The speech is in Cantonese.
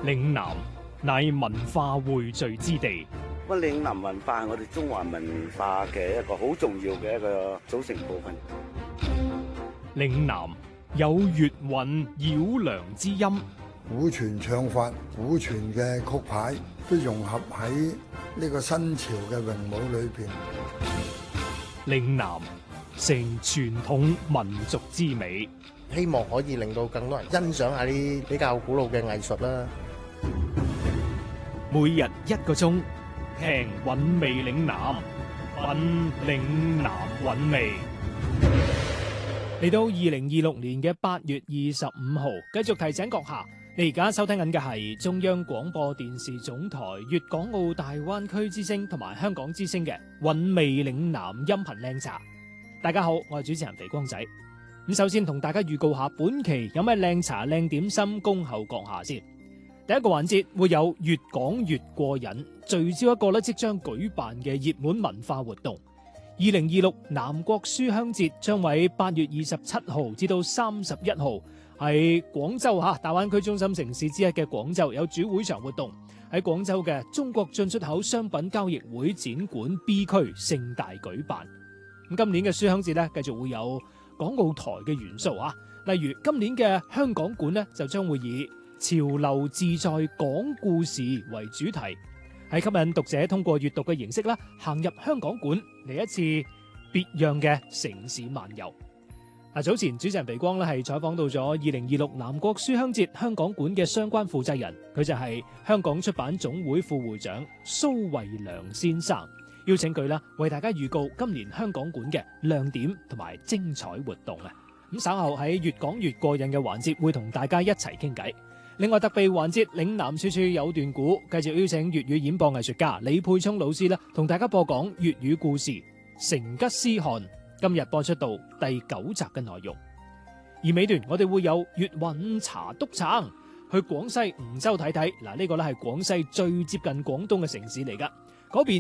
嶺南乃文化匯聚之地， 咁嶺南文化係我哋中華文化嘅一個好重要嘅一個組成部分。 嶺南有粵韻繞梁之音， 古傳唱法、古傳嘅曲牌都融合喺呢個新潮嘅詠舞裏邊。 嶺南成傳統民族之美， 希望可以令到更多人欣賞下啲比較古老嘅藝術啦。 每日1個鐘，聽韻味嶺南，品嶺南韻味。嚟到2026年嘅8月25號，繼續提醒閣下，你而家收聽緊嘅係中央廣播電視總台粵港澳大灣區之聲同埋香港之聲嘅韻味嶺南音頻靚茶。大家好，我係主持人肥光仔。咁首先同大家預告下本期有咩靚茶靚點心恭候閣下先。第一個環節會有越講越過癮，聚焦一個即將舉辦嘅熱門文化活動。2026南國書香節將喺8月27號至到31號喺廣州大灣區中心城市之一嘅廣州有主會場活動，喺廣州嘅中國進出口商品交易會展館 B 區盛大舉辦。咁今年嘅書香節繼續會有港澳台嘅元素例如今年嘅香港館就將會以潮流自在講故事為主題，係吸引讀者通過閱讀嘅形式行入香港館嚟一次別樣嘅城市漫遊。早前主持人肥光係採訪到咗2026南國書香節香港館嘅相關負責人，佢就係香港出版總會副會長蘇惠良先生，邀請佢為大家預告今年香港館嘅亮點同埋精彩活動咁稍後喺越講越過癮嘅環節會同大家一齊傾偈。另外特備環節嶺南處處有段古，繼續邀請粵語演播藝術家李沛聰老師同大家播講粵語故事《成吉思汗》，今日播出到第9集嘅內容。而尾段我哋會有粵韻茶督撐，去廣西梧州睇睇，呢個係廣西最接近廣東嘅城市嚟噶，嗰邊